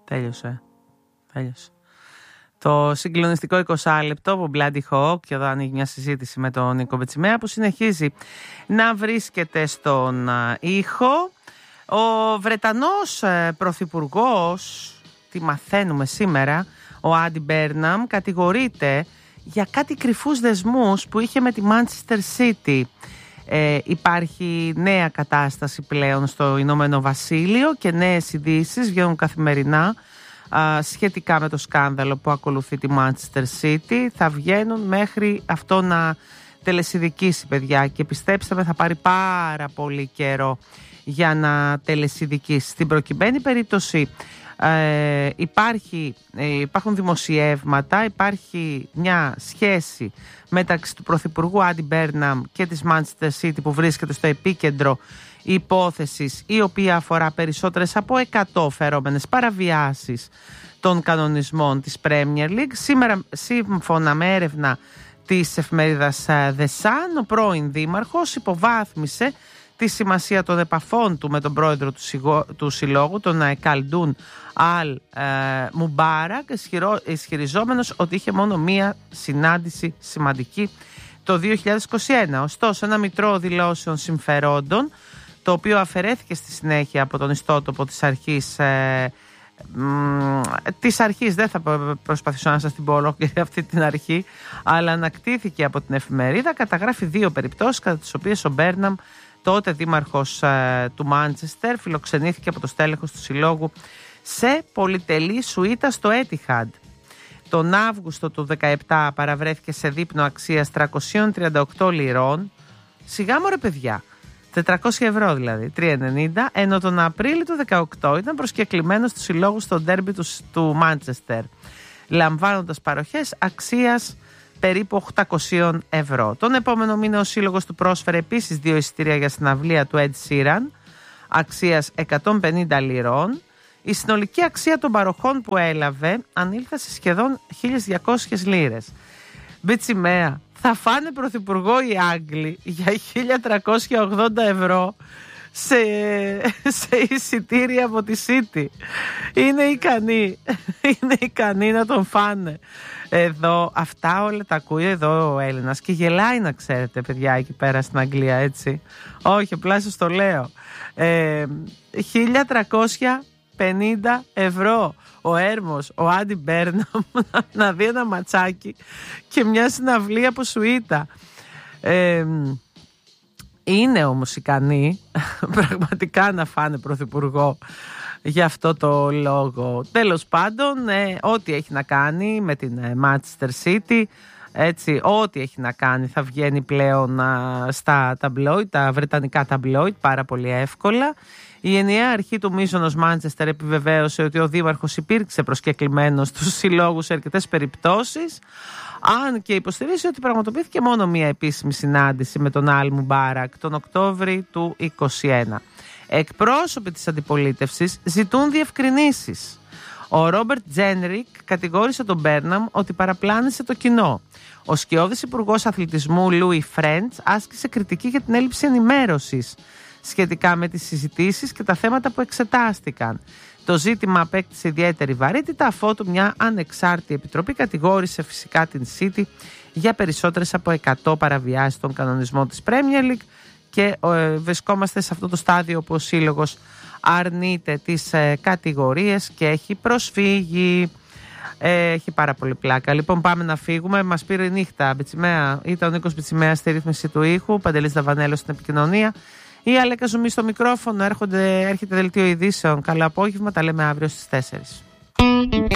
Τέλειωσε. Το συγκλονιστικό 20 λεπτό από Bloody Hawk, και εδώ ανοίγει μια συζήτηση με τον Νίκο Μπετσιμέα, που συνεχίζει να βρίσκεται στον ήχο. Ο Βρετανός πρωθυπουργός, τι μαθαίνουμε σήμερα, ο Άντι Μπέρναμ, κατηγορείται για κάτι κρυφούς δεσμούς που είχε με τη Manchester City. Υπάρχει νέα κατάσταση πλέον στο Ηνωμένο Βασίλειο και νέες ειδήσεις βγαίνουν καθημερινά σχετικά με το σκάνδαλο που ακολουθεί τη Manchester City. Θα βγαίνουν μέχρι αυτό να τελεσιδικήσει, παιδιά, και πιστέψτε με, θα πάρει πάρα πολύ καιρό για να τελεσιδικήσει. Στην προκειμένη περίπτωση υπάρχουν δημοσιεύματα, υπάρχει μια σχέση μεταξύ του Πρωθυπουργού Άντι Μπέρναμ και της Manchester City που βρίσκεται στο επίκεντρο υπόθεσης, η οποία αφορά περισσότερες από 100 φερόμενες παραβιάσεις των κανονισμών της Premier League. Σήμερα, σύμφωνα με έρευνα της εφημερίδας The Sun, ο πρώην δήμαρχος υποβάθμισε τη σημασία των επαφών του με τον πρόεδρο του συλλόγου, τον Καλντούν Αλ Μουμπάρακ, ισχυριζόμενος ότι είχε μόνο μία συνάντηση σημαντική το 2021. Ωστόσο, ένα μητρό δηλώσεων συμφερόντων, το οποίο αφαιρέθηκε στη συνέχεια από τον ιστότοπο της αρχής, δεν θα προσπαθήσω να σας την πω ολόκληρη αυτή την αρχή, αλλά ανακτήθηκε από την εφημερίδα, καταγράφει 2 περιπτώσεις κατά τις οποίες ο Μπέρναμ, τότε δήμαρχος του Μάντσεστερ, φιλοξενήθηκε από το στέλεχος του συλλόγου σε πολυτελή σουίτα στο Etihad. Τον Αύγουστο του 2017 παραβρέθηκε σε δείπνο αξίας 338 λιρών, σιγά μωρέ παιδιά, 400 ευρώ δηλαδή, 3,90, ενώ τον Απρίλιο του 2018 ήταν προσκεκλημένος του συλλόγου στο ντέρμπι του Μάντσεστερ, λαμβάνοντας παροχές αξίας περίπου 800 ευρώ. Τον επόμενο μήνα ο σύλλογος του πρόσφερε επίσης 2 εισιτήρια για συναυλία του Ed Sheeran αξίας 150 λιρών. Η συνολική αξία των παροχών που έλαβε ανήλθε σε σχεδόν 1.200 λίρες. Μπετσιμέα, θα φάνε πρωθυπουργό οι Άγγλοι για 1.380 ευρώ σε εισιτήρια από τη City. Είναι ικανοί να τον φάνε. Εδώ αυτά όλα τα ακούει εδώ ο Έλληνας και γελάει, να ξέρετε, παιδιά, εκεί πέρα στην Αγγλία, έτσι. Όχι, απλά σας το λέω. 1.350 ευρώ ο Έρμος, ο Άντι Μπέρναμ να δει ένα ματσάκι και μια συναυλία από σουίτα. Είναι όμως ικανοί πραγματικά να φάνε πρωθυπουργό για αυτό το λόγο. Τέλος πάντων, ό,τι έχει να κάνει με την Manchester City, έτσι, ό,τι έχει να κάνει θα βγαίνει πλέον στα ταμπλόιτ, τα βρετανικά ταμπλόιτ, πάρα πολύ εύκολα. Η ενιαία αρχή του μείζωνος Μάντσεστερ επιβεβαίωσε ότι ο δήμαρχος υπήρξε προσκεκλημένος στους συλλόγους σε αρκετές περιπτώσεις, αν και υποστηρίζει ότι πραγματοποιήθηκε μόνο μία επίσημη συνάντηση με τον Αλ Μουμπάρακ τον Οκτώβρη του 2021. Εκπρόσωποι της αντιπολίτευσης ζητούν διευκρινήσεις. Ο Ρόμπερτ Τζένρικ κατηγόρησε τον Μπέρναμ ότι παραπλάνησε το κοινό. Ο σκιώδης υπουργός αθλητισμού Λούι Φρέντς άσκησε κριτική για την έλλειψη ενημέρωσης σχετικά με τις συζητήσεις και τα θέματα που εξετάστηκαν. Το ζήτημα απέκτησε ιδιαίτερη βαρύτητα αφότου μια ανεξάρτητη επιτροπή κατηγόρησε φυσικά την City για περισσότερες από 100 παραβιάσεις των κανονισμών της Premier League και βρισκόμαστε σε αυτό το στάδιο όπου ο σύλλογος αρνείται τις κατηγορίες και έχει προσφύγει. Έχει πάρα πολύ πλάκα. Λοιπόν, πάμε να φύγουμε. Μας πήρε η νύχτα. Μπετσιμέα, ήταν ο Νίκος Μπετσιμέα στη ρύθμιση του ήχου, Παντελής Δαβανέλος στην επικοινωνία. Η Αλέκα Ζουμί στο μικρόφωνο. Έρχεται δελτίο ειδήσεων. Καλό απόγευμα. Τα λέμε αύριο στις 4.